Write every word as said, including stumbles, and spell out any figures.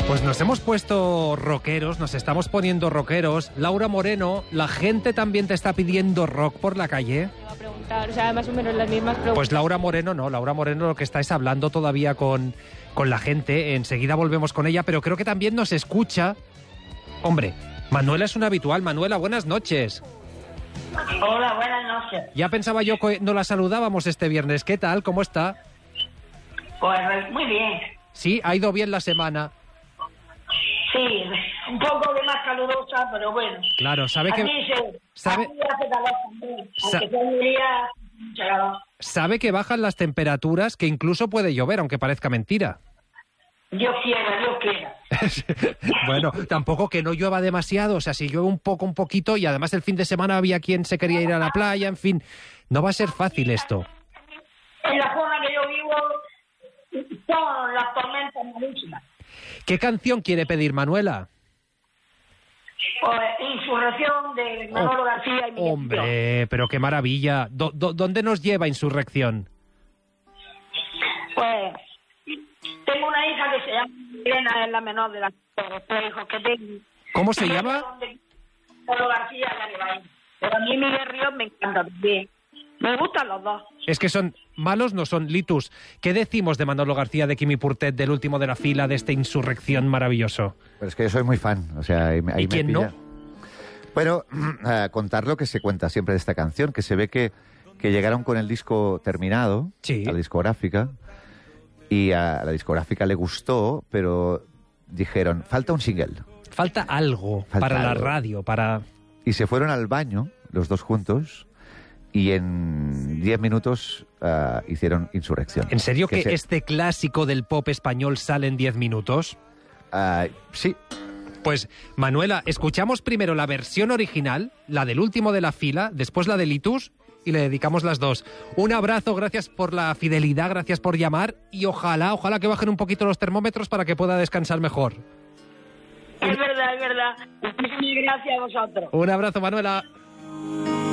Pues nos hemos puesto rockeros, nos estamos poniendo rockeros. Laura Moreno, ¿la gente también te está pidiendo rock por la calle? Me va a preguntar, o sea, más o menos las mismas preguntas. Pues Laura Moreno no, Laura Moreno lo que está es hablando todavía con, con la gente. Enseguida volvemos con ella, pero creo que también nos escucha. Hombre, Manuela es una habitual. Manuela, buenas noches. Hola, buenas noches. Ya pensaba yo que no la saludábamos este viernes. ¿Qué tal? ¿Cómo está? Pues muy bien. Sí, ha ido bien la semana. Sí, un poco de más calurosa, pero bueno. Claro, sabe que... Aquí se, sabe, aquí hace calor también, sa- aunque sea un día, mucha calor. sabe que bajan las temperaturas, que incluso puede llover, aunque parezca mentira. Dios quiera, Dios quiera. Bueno, tampoco que no llueva demasiado, o sea, si llueve un poco, un poquito, y además el fin de semana había quien se quería ir a la playa, en fin, no va a ser fácil esto. En la zona que yo vivo son las tormentas malísimas. ¿Qué canción quiere pedir, Manuela? Pues Insurrección de Manolo Oh, García y Miguel. Hombre, pero qué maravilla. Do- do- ¿Dónde nos lleva Insurrección? Pues tengo una hija que se llama Elena, es la menor de las tres hijos que tengo. ¿Cómo se llama? Manolo García es la que va a ir. Pero a mí Miguel Ríos me encanta también. Me gustan los dos. Es que son malos, no son litus. ¿Qué decimos de Manolo García, de Quimi Portet, del último de la fila, de esta Insurrección maravilloso? Pero es que yo soy muy fan, o sea, ahí, me- ahí ¿Y me quién pilla. no? Bueno, eh, contar lo que se cuenta siempre de esta canción, que se ve que, que llegaron con el disco terminado, Sí. a la discográfica, y a la discográfica le gustó, pero dijeron, falta un single. Falta algo Falta para la algo. radio, para... Y se fueron al baño, los dos juntos, y en diez minutos eh, hicieron Insurrección. ¿En serio que se- este clásico del pop español sale en diez minutos? eh, sí, Pues, Manuela, escuchamos primero la versión original, la del último de la fila, después la de Litus, y le dedicamos las dos. Un abrazo, gracias por la fidelidad, gracias por llamar, y ojalá, ojalá que bajen un poquito los termómetros para que pueda descansar mejor. Es verdad, es verdad. Muchísimas gracias a vosotros. Un abrazo, Manuela.